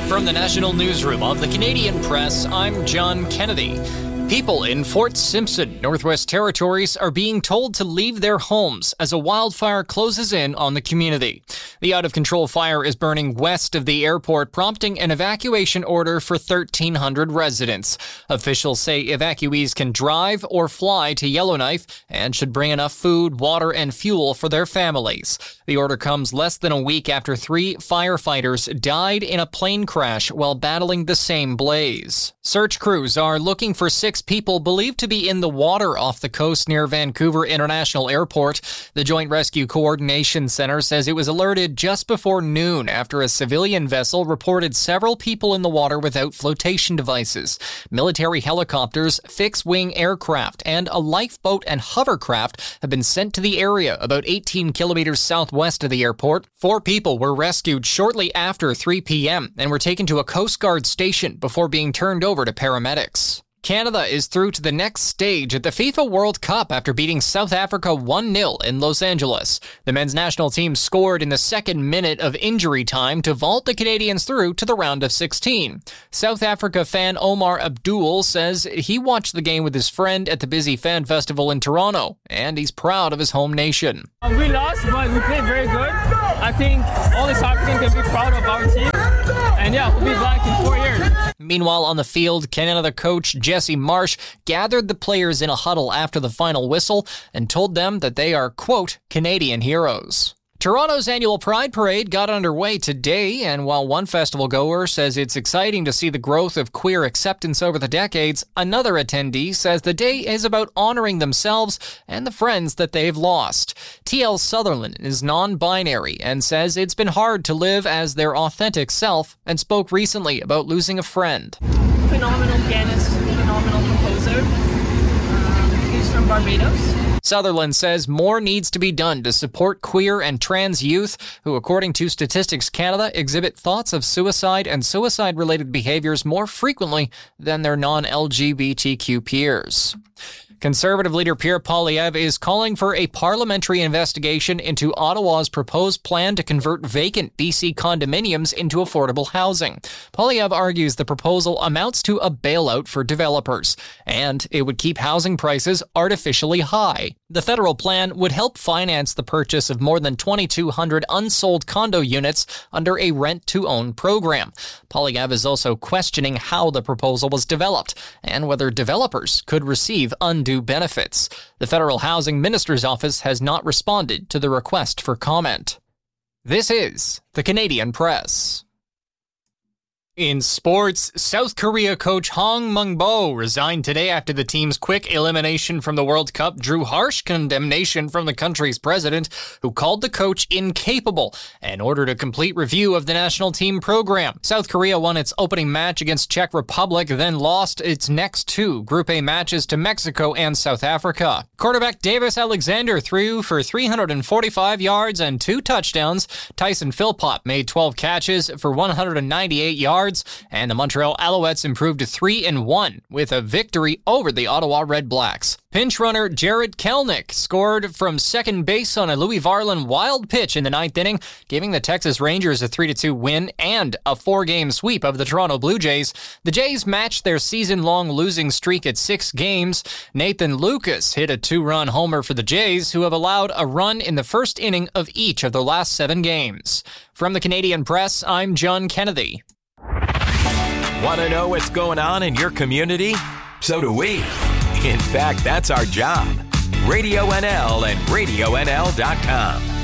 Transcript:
From the National Newsroom of the Canadian Press, I'm John Kennedy. People in Fort Simpson, Northwest Territories, are being told to leave their homes as a wildfire closes in on the community. The out-of-control fire is burning west of the airport, prompting an evacuation order for 1,300 residents. Officials say evacuees can drive or fly to Yellowknife and should bring enough food, water, and fuel for their families. The order comes less than a week after 3 firefighters died in a plane crash while battling the same blaze. Search crews are looking for 6 people believed to be in the water off the coast near Vancouver International Airport. The Joint Rescue Coordination Center says it was alerted just before noon after a civilian vessel reported several people in the water without flotation devices. Military helicopters, fixed-wing aircraft, and a lifeboat and hovercraft have been sent to the area about 18 kilometers southwest of the airport. 4 people were rescued shortly after 3 p.m. and were taken to a Coast Guard station before being turned over to paramedics. Canada is through to the next stage at the FIFA World Cup after beating South Africa 1-0 in Los Angeles. The men's national team scored in the second minute of injury time to vault the Canadians through to the round of 16. South Africa fan Omar Abdul says he watched the game with his friend at the busy fan festival in Toronto, and he's proud of his home nation. We lost, but we played very good. I think all the South Africans can be proud of our team. And yeah, we'll be back in 4 years. Meanwhile, on the field, Canada coach Jesse Marsh gathered the players in a huddle after the final whistle and told them that they are, quote, Canadian heroes. Toronto's annual Pride Parade got underway today, and while one festival goer says it's exciting to see the growth of queer acceptance over the decades, another attendee says the day is about honoring themselves and the friends that they've lost. T.L. Sutherland is non-binary and says it's been hard to live as their authentic self and spoke recently about losing a friend. Phenomenal pianist, phenomenal composer. He's from Barbados. Sutherland says more needs to be done to support queer and trans youth who, according to Statistics Canada, exhibit thoughts of suicide and suicide-related behaviors more frequently than their non-LGBTQ peers. Conservative leader Pierre Poilievre is calling for a parliamentary investigation into Ottawa's proposed plan to convert vacant BC condominiums into affordable housing. Poilievre argues the proposal amounts to a bailout for developers, and it would keep housing prices artificially high. The federal plan would help finance the purchase of more than 2,200 unsold condo units under a rent-to-own program. Poilievre is also questioning how the proposal was developed and whether developers could receive undue benefits. The Federal Housing Minister's Office has not responded to the request for comment. This is the Canadian Press. In sports, South Korea coach Hong Mung-bo resigned today after the team's quick elimination from the World Cup drew harsh condemnation from the country's president, who called the coach incapable and ordered a complete review of the national team program. South Korea won its opening match against Czech Republic, then lost its next 2 Group A matches to Mexico and South Africa. Quarterback Davis Alexander threw for 345 yards and 2 touchdowns. Tyson Philpott made 12 catches for 198 yards. And the Montreal Alouettes improved to 3-1 with a victory over the Ottawa Red Blacks. Pinch runner Jared Kelenic scored from second base on a Louis Varland wild pitch in the 9th inning, giving the Texas Rangers a 3-2 win and a 4-game sweep of the Toronto Blue Jays. The Jays matched their season-long losing streak at 6 games. Nathan Lucas hit a 2-run homer for the Jays, who have allowed a run in the first inning of each of their last 7 games. From the Canadian Press, I'm John Kennedy. Want to know what's going on in your community? So do we. In fact, that's our job. Radio NL and RadioNL.com.